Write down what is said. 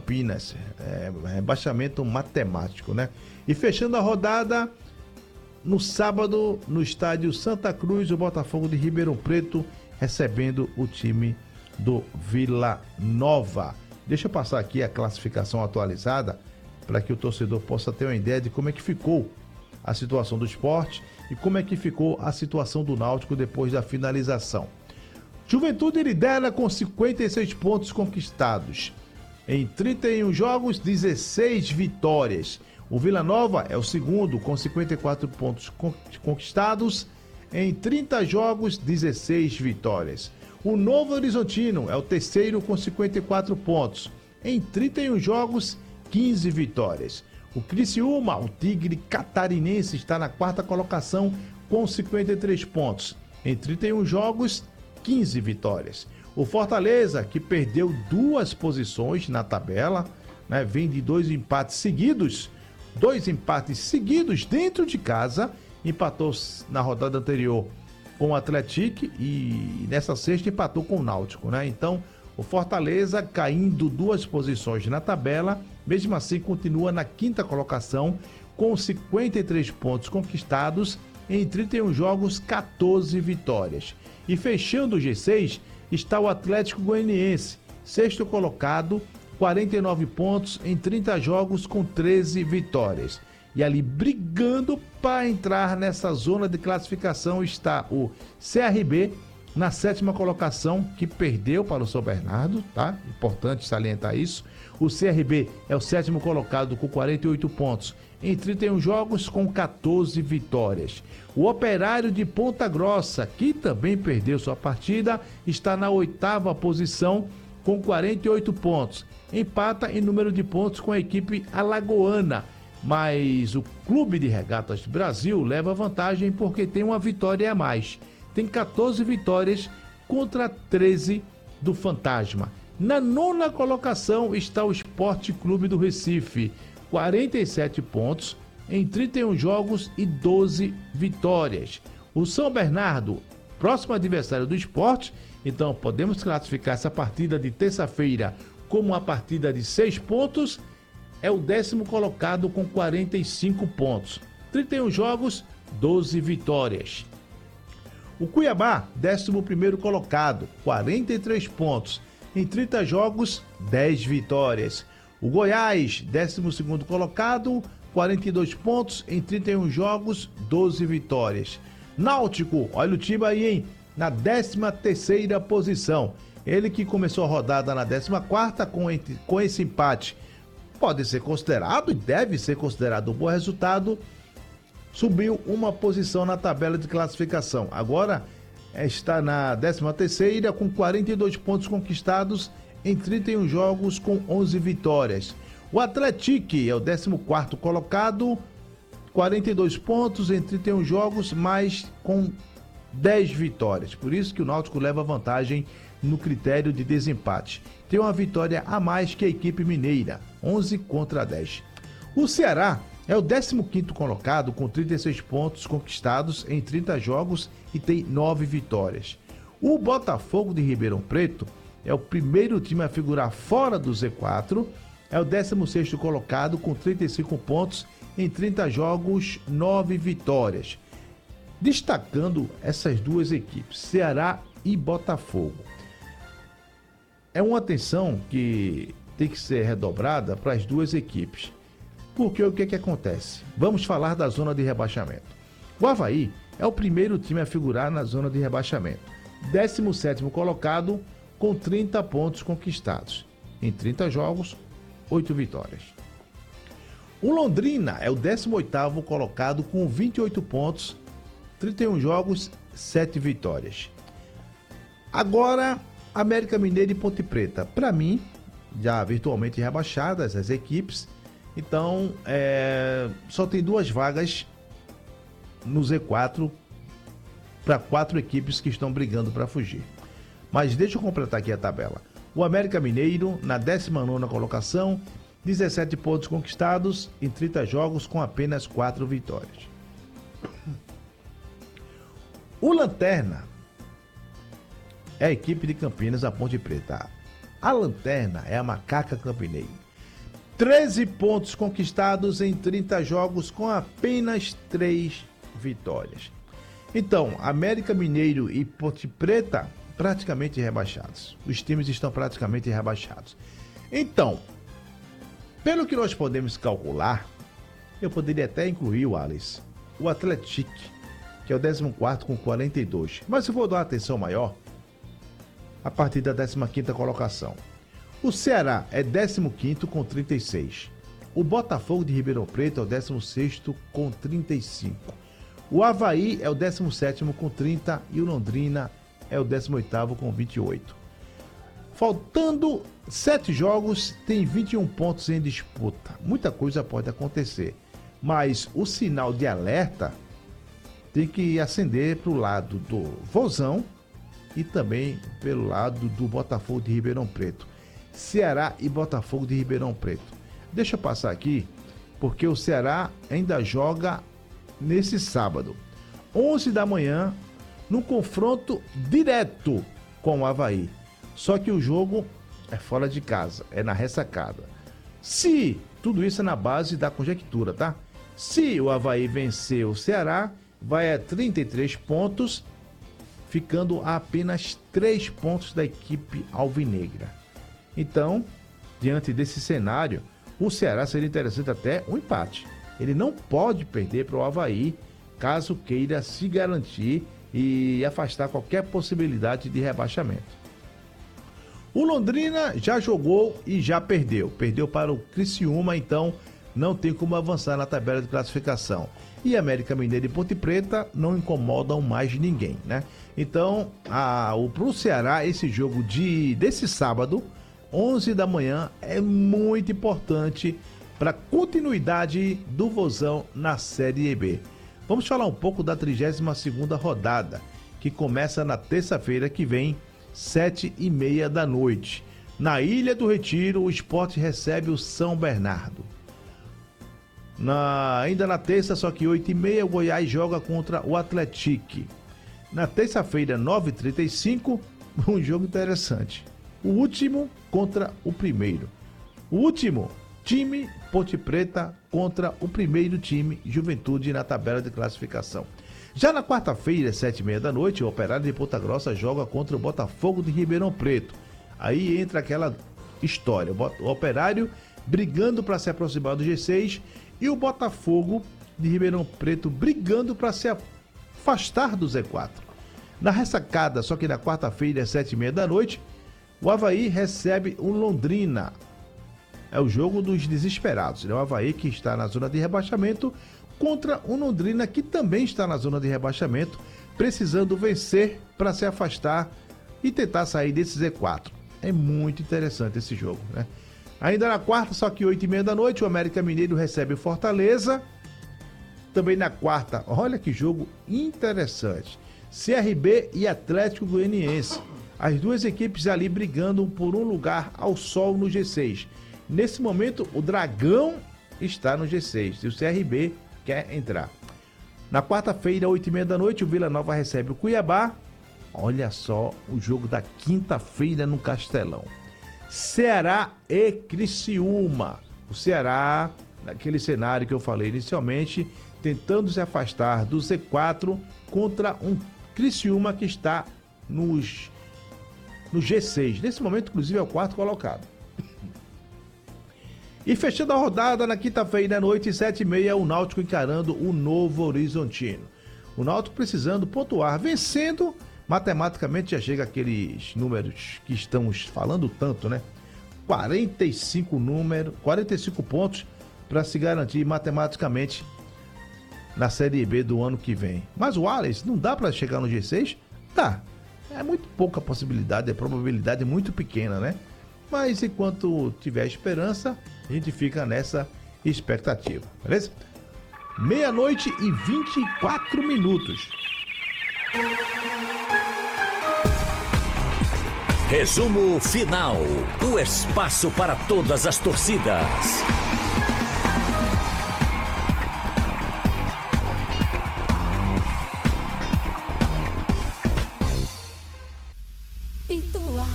Campinas. Rebaixamento matemático, né? E fechando a rodada, no sábado, no estádio Santa Cruz, o Botafogo de Ribeirão Preto recebendo o time do Vila Nova. Deixa eu passar aqui a classificação atualizada para que o torcedor possa ter uma ideia de como é que ficou a situação do Sport e como é que ficou a situação do Náutico depois da finalização. Juventude lidera com 56 pontos conquistados. Em 31 jogos, 16 vitórias. O Vila Nova é o segundo com 54 pontos conquistados. Em 30 jogos, 16 vitórias. O Novo Horizontino é o terceiro com 54 pontos. Em 31 jogos, 15 vitórias. O Criciúma, o Tigre Catarinense, está na quarta colocação com 53 pontos. Em 31 jogos, 15 vitórias. O Fortaleza, que perdeu 2 posições na tabela, né, vem de 2 empates seguidos dentro de casa, empatou na rodada anterior com o Atlético e nessa sexta empatou com o Náutico, né? Então, o Fortaleza caindo 2 posições na tabela, mesmo assim continua na quinta colocação com 53 pontos conquistados em 31 jogos, 14 vitórias. E fechando o G6 está o Atlético Goianiense, sexto colocado, 49 pontos em 30 jogos com 13 vitórias. E ali brigando para entrar nessa zona de classificação está o CRB, na sétima colocação, que perdeu para o São Bernardo, tá? Importante salientar isso. O CRB é o sétimo colocado com 48 pontos em 31 jogos com 14 vitórias. O Operário de Ponta Grossa, que também perdeu sua partida, está na oitava posição com 48 pontos. Empata em número de pontos com a equipe alagoana, mas o Clube de Regatas do Brasil leva vantagem porque tem uma vitória a mais. Tem 14 vitórias contra 13 do Fantasma. Na nona colocação está o Sport Clube do Recife, 47 pontos em 31 jogos e 12 vitórias. O São Bernardo, próximo adversário do Sport, então podemos classificar essa partida de terça-feira como uma partida de 6 pontos, é o 10º colocado com 45 pontos. 31 jogos, 12 vitórias. O Cuiabá, 11º colocado, 43 pontos. Em 30 jogos, 10 vitórias. O Goiás, 12º colocado, 42 pontos. Em 31 jogos, 12 vitórias. Náutico, olha o time aí, hein? Na 13ª posição. Ele que começou a rodada na 14ª com esse empate. Pode ser considerado e deve ser considerado um bom resultado. Subiu uma posição na tabela de classificação. Agora está na 13ª com 42 pontos conquistados em 31 jogos com 11 vitórias. O Atlético é o 14º colocado, 42 pontos em 31 jogos, mas com 10 vitórias. Por isso que o Náutico leva vantagem no critério de desempate. Tem uma vitória a mais que a equipe mineira, 11 contra 10. O Ceará é o 15º colocado com 36 pontos conquistados em 30 jogos e tem 9 vitórias. O Botafogo de Ribeirão Preto é o primeiro time a figurar fora do Z4, é o 16º colocado com 35 pontos em 30 jogos, 9 vitórias. Destacando essas duas equipes, Ceará e Botafogo. É uma atenção que tem que ser redobrada para as duas equipes. Porque o que acontece? Vamos falar da zona de rebaixamento. O Avaí é o primeiro time a figurar na zona de rebaixamento. 17º colocado com 30 pontos conquistados. Em 30 jogos, 8 vitórias. O Londrina é o 18º colocado com 28 pontos, 31 jogos, 7 vitórias. Agora, América Mineiro e Ponte Preta. Para mim, já virtualmente rebaixadas as equipes. Então, só tem 2 vagas no Z4 para 4 equipes que estão brigando para fugir. Mas deixa eu completar aqui a tabela. O América Mineiro, na 19ª colocação, 17 pontos conquistados em 30 jogos com apenas 4 vitórias. O Lanterna é a equipe de Campinas, a Ponte Preta. A Lanterna é a Macaca Campinense. 13 pontos conquistados em 30 jogos com apenas 3 vitórias. Então, América Mineiro e Ponte Preta praticamente rebaixados. Os times estão praticamente rebaixados. Então, pelo que nós podemos calcular, eu poderia até incluir o Alex, o Atlético, que é o 14º com 42. Mas se for dar uma atenção maior, a partir da 15ª colocação. O Ceará é 15º com 36. O Botafogo de Ribeirão Preto é o 16º com 35. O Avaí é o 17º com 30 e o Londrina é o 18º com 28. Faltando 7 jogos, tem 21 pontos em disputa. Muita coisa pode acontecer, mas o sinal de alerta tem que acender para o lado do Vozão e também pelo lado do Botafogo de Ribeirão Preto. Ceará e Botafogo de Ribeirão Preto. Deixa eu passar aqui, porque o Ceará ainda joga nesse sábado, 11 da manhã, num confronto direto com o Avaí. Só que o jogo é fora de casa, é na ressacada. Se tudo isso é na base da conjectura, tá? Se o Avaí vencer o Ceará, vai a 33 pontos, ficando a apenas 3 pontos da equipe alvinegra. Então, diante desse cenário, o Ceará seria interessante até um empate. Ele não pode perder para o Avaí, caso queira se garantir e afastar qualquer possibilidade de rebaixamento. O Londrina já jogou e já perdeu. Perdeu para o Criciúma, então não tem como avançar na tabela de classificação. E América Mineiro e Ponte Preta não incomodam mais ninguém, né? Então, pro Ceará, esse jogo desse sábado, 11 da manhã, é muito importante para a continuidade do Vozão na Série B. Vamos falar um pouco da 32ª rodada, que começa na terça-feira que vem, 7h30 da noite. Na Ilha do Retiro, o Sport recebe o São Bernardo. Ainda na terça, só que 8h30, o Goiás joga contra o Atlético. Na terça-feira, 9h35, um jogo interessante. O último contra o primeiro. O último time, Ponte Preta, contra o primeiro time, Juventude, na tabela de classificação. Já na quarta-feira, 7h30 da noite, o Operário de Ponta Grossa joga contra o Botafogo de Ribeirão Preto. Aí entra aquela história, o Operário brigando para se aproximar do G6 e o Botafogo de Ribeirão Preto brigando para se afastar do Z4. Na ressacada, só que na quarta-feira, 7h30 da noite, o Avaí recebe o Londrina. É o jogo dos desesperados, né? O Avaí, que está na zona de rebaixamento, contra o Londrina, que também está na zona de rebaixamento, precisando vencer para se afastar e tentar sair desse Z4. É muito interessante esse jogo, né? Ainda na quarta, só que 8h30 da noite, o América Mineiro recebe o Fortaleza. Também na quarta, olha que jogo interessante. CRB e Atlético Goianiense. As duas equipes ali brigando por um lugar ao sol no G6. Nesse momento, o Dragão está no G6 e o CRB quer entrar. Na quarta-feira, 8h30 da noite, o Vila Nova recebe o Cuiabá. Olha só o jogo da quinta-feira no Castelão. Ceará e Criciúma. O Ceará, naquele cenário que eu falei inicialmente, tentando se afastar do Z4 contra um Criciúma que está no G6. Nesse momento, inclusive, é o quarto colocado. E fechando a rodada, na quinta-feira à noite, 7h30, o Náutico encarando o Novo Horizontino. O Náutico precisando pontuar, vencendo, matematicamente já chega aqueles números que estamos falando tanto, né? 45 pontos para se garantir matematicamente na Série B do ano que vem. Mas o Alex, não dá para chegar no G6? Tá. É muito pouca possibilidade, a probabilidade é muito pequena, né? Mas enquanto tiver esperança, a gente fica nessa expectativa, beleza? 00:24. Resumo final. O espaço para todas as torcidas.